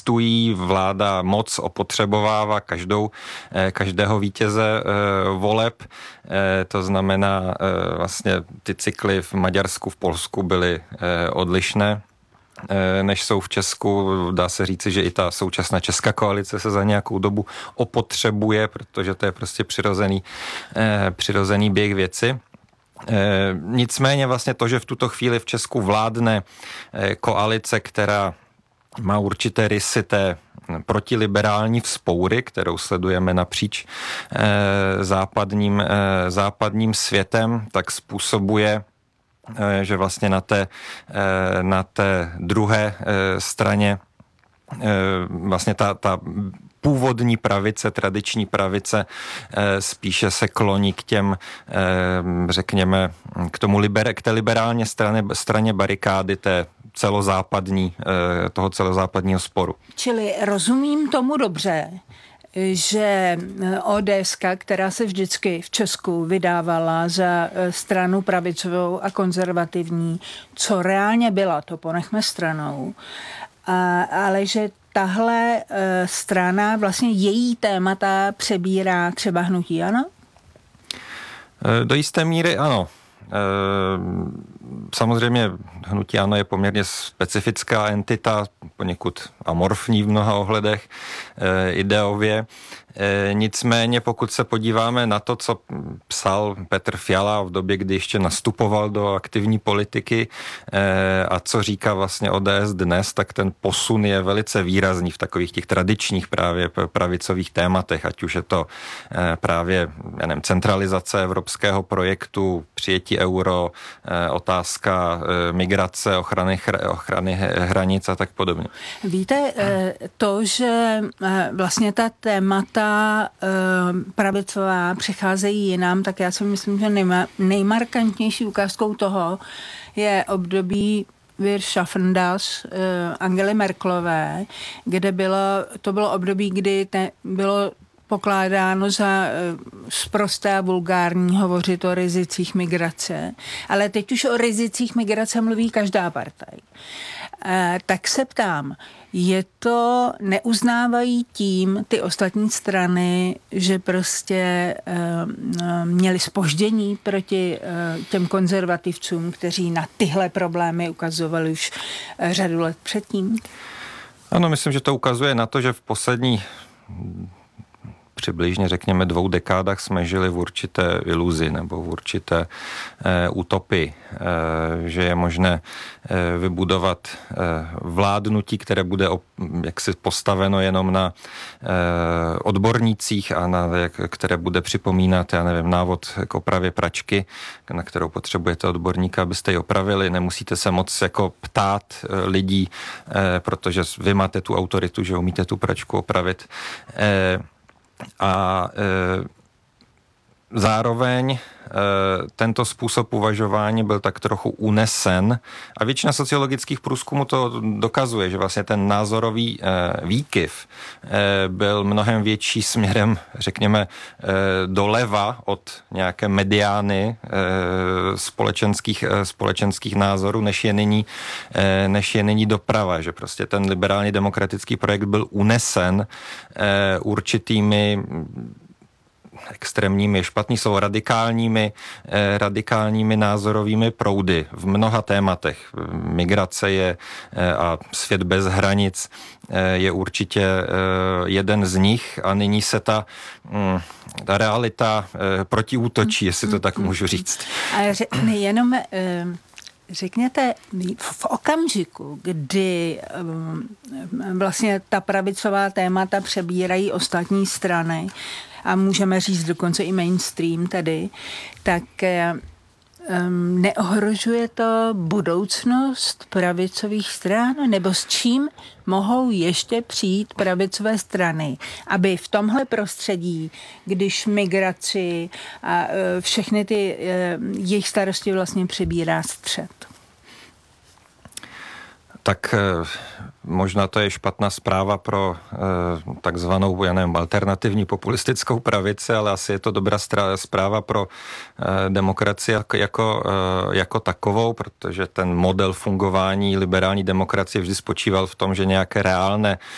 účtují, vláda moc opotřebovává každého vítěze voleb. To znamená, vlastně ty cykly v Maďarsku, v Polsku byly odlišné, než jsou v Česku. Dá se říci, že i ta současná česká koalice se za nějakou dobu opotřebuje, protože to je prostě přirozený běh věci. Nicméně vlastně to, že v tuto chvíli v Česku vládne koalice, která má určité rysy té protiliberální vzpoury, kterou sledujeme napříč západním světem, tak způsobuje, že vlastně na té druhé straně vlastně ta původní pravice, tradiční pravice spíše se kloní k těm, řekněme, k té liberální straně barikády toho celozápadního sporu. Čili rozumím tomu dobře, že ODS, která se vždycky v Česku vydávala za stranu pravicovou a konzervativní, co reálně byla, to ponechme stranou, ale že tahle strana, vlastně její témata přebírá třeba hnutí ANO? Do jisté míry ano. Samozřejmě hnutí ANO je poměrně specifická entita, poněkud amorfní v mnoha ohledech ideově. Nicméně pokud se podíváme na to, co psal Petr Fiala v době, kdy ještě nastupoval do aktivní politiky a co říká vlastně ODS dnes, tak ten posun je velice výrazný v takových těch tradičních právě pravicových tématech, ať už je to právě centralizace evropského projektu, přijetí euro, otázka migrace, ochrany hranic a tak podobně. Víte, to, že vlastně ta témata pravicová přicházejí jinam, tak já si myslím, že nejmarkantnější ukázkou toho je období Wir schaffen das Angely Merkelové, kde to bylo období, kdy bylo pokládáno za sprosté a vulgární hovořit o rizicích migrace, ale teď už o rizicích migrace mluví každá partaj. Tak se ptám, neuznávají tím ty ostatní strany, že prostě měli zpoždění proti těm konzervativcům, kteří na tyhle problémy ukazovali už řadu let předtím? Ano, myslím, že to ukazuje na to, že v poslední přibližně, řekněme, 2 dekádách jsme žili v určité iluzi nebo v určité utopii, že je možné vybudovat vládnutí, které bude jaksi postaveno jenom na odbornících a které bude připomínat, návod k opravě pračky, na kterou potřebujete odborníka, abyste ji opravili. Nemusíte se moc jako ptát lidí, protože vy máte tu autoritu, že umíte tu pračku opravit. A zároveň tento způsob uvažování byl tak trochu unesen a většina sociologických průzkumů to dokazuje, že vlastně ten názorový výkyv byl mnohem větší směrem, řekněme, doleva od nějaké mediány společenských názorů, než je nyní doprava, že prostě ten liberální demokratický projekt byl unesen určitými extrémními, špatný jsou radikálními názorovými proudy v mnoha tématech. Migrace je a svět bez hranic je určitě jeden z nich a nyní se ta realita protiútočí, jestli to tak můžu říct. Jenom řekněte, v okamžiku, kdy vlastně ta pravicová témata přebírají ostatní strany, a můžeme říct dokonce i mainstream tedy, tak neohrožuje to budoucnost pravicových stran? Nebo s čím mohou ještě přijít pravicové strany, aby v tomhle prostředí, když migraci a všechny ty jejich starosti vlastně přebírá střed? Tak možná to je špatná zpráva pro takzvanou, alternativní populistickou pravici, ale asi je to dobrá zpráva pro demokracii jako takovou, protože ten model fungování liberální demokracie vždy spočíval v tom, že nějaké reálné